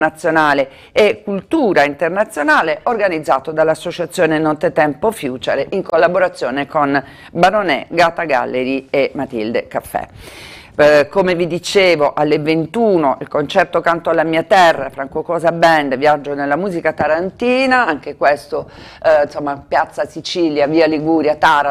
nazionale e cultura internazionale organizzato dall'associazione Nottetempo Future in collaborazione con Baronè, Gata Gallery e Matilde Caffè. Come vi dicevo, alle 21 il concerto Canto alla mia terra, Franco Cosa Band, Viaggio nella musica tarantina, anche questo insomma Piazza Sicilia, via Liguria, Taranto.